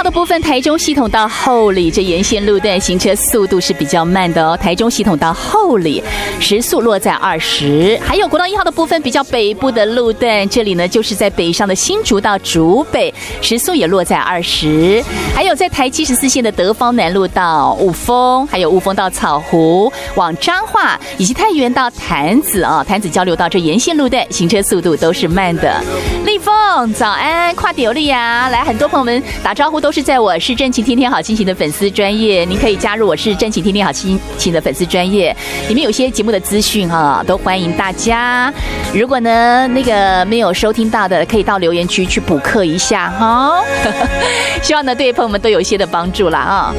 的部分，台中系统到后里这沿线路段行车速度是比较慢的哦。台中系统到后里时速落在20，还有国道1号的部分比较北部的路段，这里呢就是在北上的新竹到竹北，时速也落在20。还有在台74线的德芳南路到雾峰，还有雾峰到草湖往彰化，以及太原到潭子啊，潭子交流道这沿线路段行车速度都是慢的。立峰早安，跨点有力啊！来，很多朋友们打招呼都是在我是正晴天天好心情的粉丝专页，您可以加入我是正晴天天好心情的粉丝专页，里面有些节目的资讯哈，都欢迎大家。如果呢那个没有收听到的，可以到留言区去补课一下哈。希望呢对朋友们都有一些的帮助啦啊。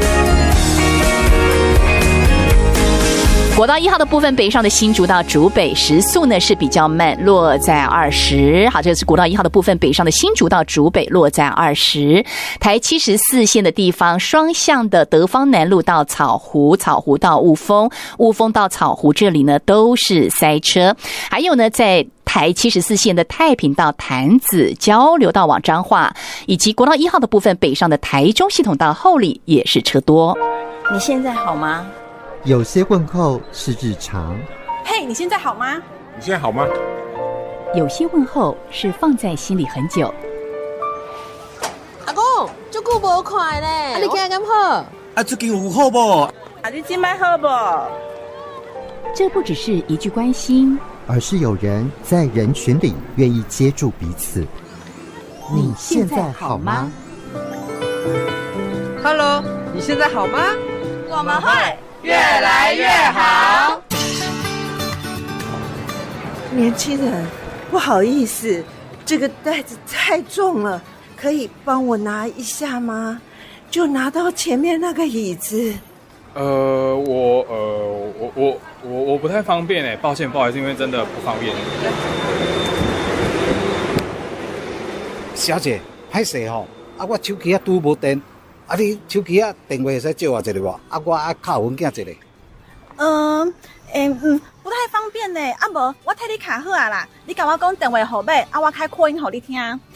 国道1号的部分，北上的新竹到竹北时速呢是比较慢，落在20。好，这个是国道1号的部分，北上的新竹到竹北落在20。台74线的地方，双向的德芳南路到草湖，草湖到雾峰，雾峰到草湖这里呢都是塞车。还有呢，在台74线的太平到潭子交流道往彰化，以及国道1号的部分，北上的台中系统到后里也是车多。 你现在好吗？ 有些问候是日常。 嘿，你现在好吗？ 你现在好吗？ 有些问候是放在心里很久。 阿公，足久无看咧，你今日敢好？ 最近有好不？ 你今摆好不？ 这不只是一句关心， 而是有人在人群里愿意接住彼此。你现在好吗 ？Hello， 你现在好吗？ 我们会越来越好。 年轻人，不好意思，这个袋子太重了，可以帮我拿一下吗？就拿到前面那个椅子。 我不太方便哎，抱歉，不好意思，因为真的不方便。 小姐，歹势吼，我手机拄无电，你手机电话会使借我一个无？我靠文件一个。 不太方便呢。无我替你卡好啊啦，你甲我讲电话号码，我开扩音互你听。